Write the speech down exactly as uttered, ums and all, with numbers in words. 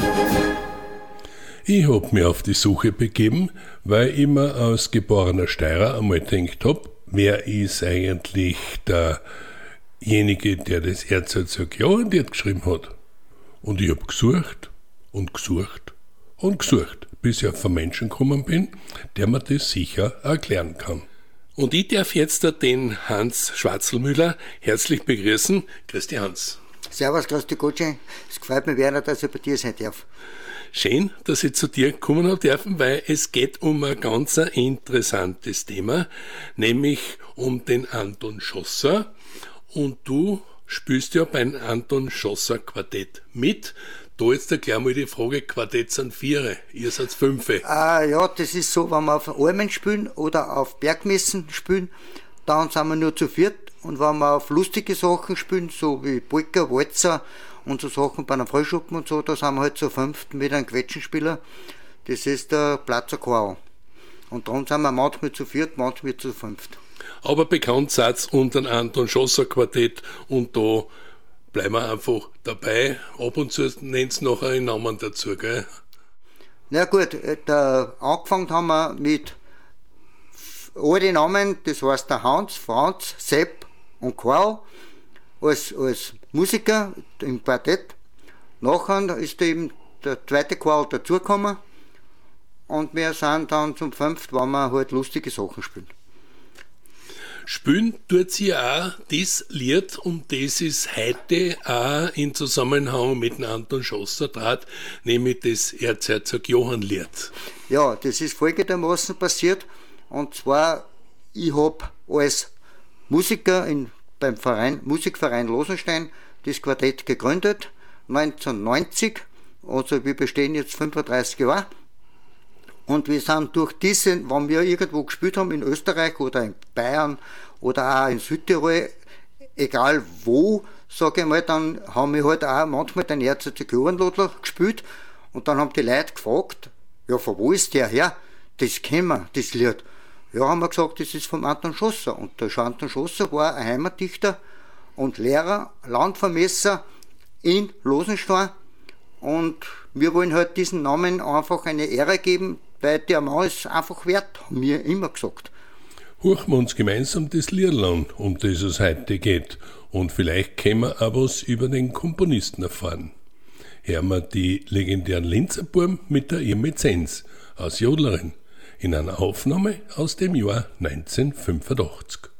Ich hab mich auf die Suche begeben, weil ich mir als geborener Steirer einmal gedacht hab, wer ist eigentlich derjenige, der das Erzherzog Johann-Lied geschrieben hat. Und ich hab gesucht und gesucht und gesucht, bis ich auf einen Menschen gekommen bin, der mir das sicher erklären kann. Und ich darf jetzt den Hans Schwarzelmüller herzlich begrüßen. Grüß dich, Hans. Servus, grüß dich, Gutschein. Es gefällt mir, Werner, dass ich bei dir sein darf. Schön, dass ich zu dir kommen habe dürfen, weil es geht um ein ganz interessantes Thema, nämlich um den Anton Schosser. Und du spielst ja beim Anton Schosser Quartett mit. Da jetzt gleich mal die Frage, Quartett sind Viere, ihr seid Fünfe. Ah, ja, das ist so, wenn wir auf Almen spielen oder auf Bergmessen spielen, dann sind wir nur zu viert. Und wenn wir auf lustige Sachen spielen, so wie Polka, Walzer und so Sachen bei einem Freischuppen und so, da sind wir halt zu fünft mit einem Quetschenspieler. Das ist der Platzer Choral. Und darum sind wir manchmal zu viert, manchmal zu fünft. Aber bekannt seid unter dem Anton Schosser Quartett und da bleiben wir einfach dabei. Ab und zu nennt es noch einen Namen dazu, gell? Na gut, da, angefangen haben wir mit all die Namen, das heißt der Hans, Franz, Sepp und Karl als, als Musiker im Quartett. Nachher ist eben der zweite Karl dazugekommen und wir sind dann zum fünft, wenn wir halt lustige Sachen spielen. Spielen tut sie auch das Lied, und das ist heute auch in Zusammenhang mit dem Anton Schosser trat, nämlich das Erzherzog Johann-Lied. Ja, das ist folgendermaßen passiert, und zwar, ich habe als Musiker in, beim Verein, Musikverein Losenstein das Quartett gegründet, neunzehnhundertneunzig, also wir bestehen jetzt fünfunddreißig Jahre. Und wir sind durch diese, wenn wir irgendwo gespielt haben, in Österreich oder in Bayern oder auch in Südtirol, egal wo, sage ich mal, dann haben wir halt auch manchmal den Erzherzog Johann-Lied gespielt. Und dann haben die Leute gefragt, ja, von wo ist der her? Das kennen wir, das Lied. Ja, haben wir gesagt, das ist vom Anton Schosser. Und der Anton Schosser war ein Heimatdichter und Lehrer, Landvermesser in Losenstein. Und wir wollen halt diesen Namen einfach eine Ehre geben, weil der Mann ist einfach wert, haben wir immer gesagt. Hören wir uns gemeinsam das Lied an, um das es heute geht. Und vielleicht können wir auch was über den Komponisten erfahren. Hören wir die legendären Linzerburm mit der Irmi Zenz als Jodlerin in einer Aufnahme aus dem Jahr neunzehnhundertfünfundachtzig.